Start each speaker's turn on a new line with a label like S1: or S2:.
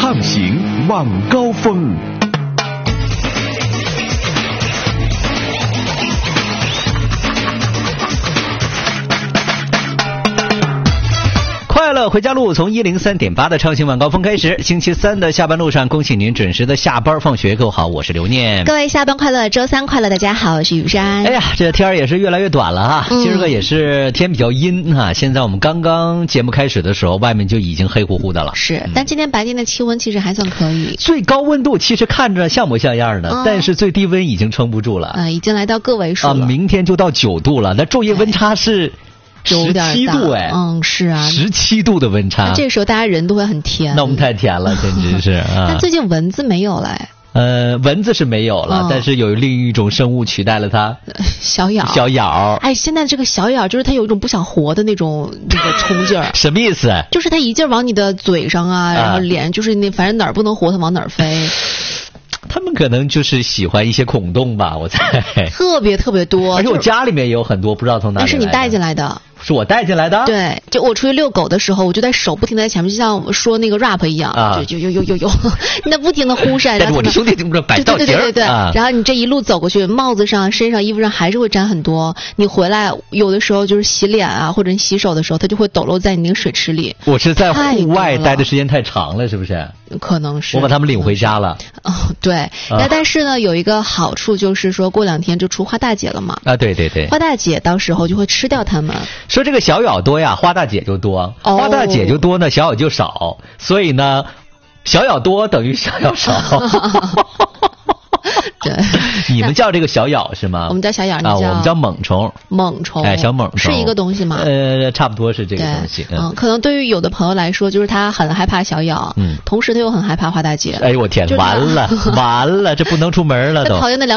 S1: 畅行晚高峰。
S2: 快乐回家路从103.8的畅行晚高峰开始，星期三的下班路上，恭喜您准时的下班放学。各位好，我是刘念。
S3: 各位下班快乐，周三快乐，大家好，我是雨山。
S2: 哎呀，这天儿也是越来越短了哈，今儿个也是天比较阴哈。现在我们刚刚节目开始的时候，外面就已经黑乎乎的了。
S3: 是，但今天白天的气温其实还算可以。
S2: 最高温度其实看着像模像样的，但是最低温已经撑不住了。
S3: 已经来到个位数了。
S2: 明天就到9度了，那昼夜温差是17度哎，
S3: 是啊
S2: ，17度的温差。
S3: 这时候大家人都会很甜。
S2: 那我们太甜了，简直是啊！
S3: 但最近蚊子没有了。
S2: 蚊子是没有了，但是有另一种生物取代了它。
S3: 小咬。
S2: 小咬。
S3: 哎，现在这个小咬就是它有一种不想活的那种冲劲儿。
S2: 什么意思？
S3: 就是它一劲儿往你的嘴上啊，然后脸，就是那反正哪儿不能活，它往哪儿飞。
S2: 他们可能就是喜欢一些孔洞吧，我猜。
S3: 特别特别多，
S2: 而且我家里面也有很多，不知道从哪里来的。
S3: 那是你带进来的。
S2: 是我带进来的？
S3: 对，就我出去遛狗的时候，我就在手不停地在前面，就像说那个 rap 一样，就有，你在不停地忽闪。
S2: 但是我的兄弟怎么摆道节儿？
S3: 对，然后你这一路走过去，帽子上、身上、衣服上还是会沾很多。你回来有的时候就是洗脸啊，或者你洗手的时候，它就会抖落在你那个水池里。
S2: 我是在户外待的时间太长了，是不是？
S3: 可能是。
S2: 我把他们领回家了。
S3: 对。但是呢，有一个好处就是说过2天就出花大姐了嘛。
S2: 对。
S3: 花大姐到时候就会吃掉它们。
S2: 说这个小咬多呀，花大姐就多。花大姐就多呢，小咬就少。所以呢，小咬多等于小咬少。
S3: 对，
S2: 你们叫这个小咬是吗？
S3: 我们叫小咬，
S2: 我们叫猛虫。
S3: 猛虫，
S2: 小猛虫
S3: 是一个东西吗？
S2: 差不多是这个东西。
S3: 可能对于有的朋友来说，就是他很害怕小咬，同时他又很害怕花大姐。
S2: 哎呦我天，完了，这不能出门了都。
S3: 他讨厌的